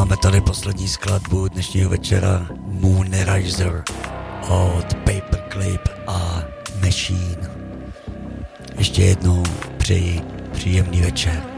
máme tady poslední skladbu dnešního večera, Moonriser od Paperclip a Machine. Ještě jednou přeji příjemný večer.